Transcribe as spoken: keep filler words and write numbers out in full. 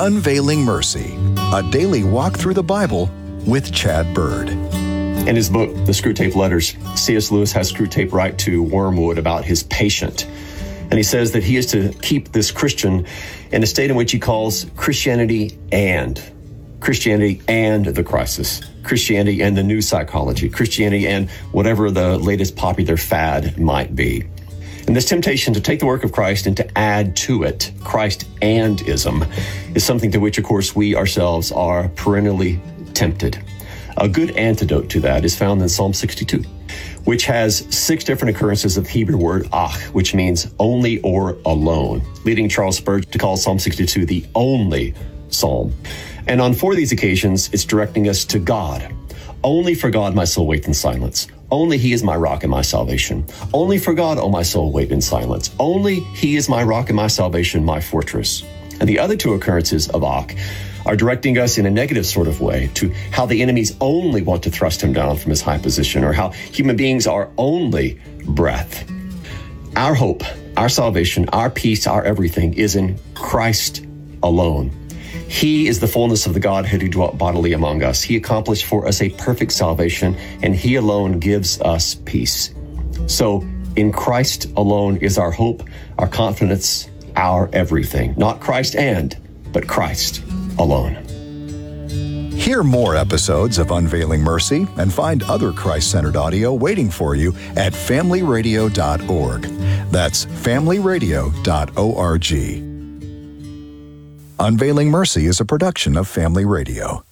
Unveiling Mercy, a daily walk through the Bible with Chad Bird. In his book, The Screwtape Letters, C S. Lewis has Screwtape write to Wormwood about his patient. And he says that he is to keep this Christian in a state in which he calls Christianity and. Christianity and the crisis. Christianity and the new psychology. Christianity and whatever the latest popular fad might be. And this temptation to take the work of Christ and to add to it, Christ and-ism, is something to which, of course, we ourselves are perennially tempted. A good antidote to that is found in Psalm sixty-two, which has six different occurrences of the Hebrew word ach, which means only or alone, leading Charles Spurgeon to call Psalm sixty-two the only psalm. And on four of these occasions, it's directing us to God. Only for God my soul waits in silence. Only he is my rock and my salvation. Only for God, O my soul, wait in silence. Only he is my rock and my salvation, my fortress. And the other two occurrences of ach are directing us in a negative sort of way to how the enemies only want to thrust him down from his high position, or how human beings are only breath. Our hope, our salvation, our peace, our everything is in Christ alone. He is the fullness of the Godhead who dwelt bodily among us. He accomplished for us a perfect salvation, and he alone gives us peace. So in Christ alone is our hope, our confidence, our everything. Not Christ and, but Christ alone. Hear more episodes of Unveiling Mercy and find other Christ-centered audio waiting for you at family radio dot org. That's family radio dot org. Unveiling Mercy is a production of Family Radio.